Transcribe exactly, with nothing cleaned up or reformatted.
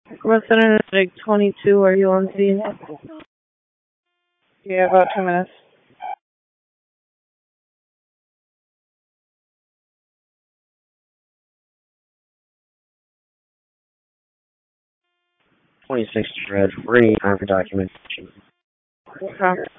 Resident like twenty-two, are you on scene? Yeah, about two minutes. twenty-six Red. We're gonna need time for documentation. Okay.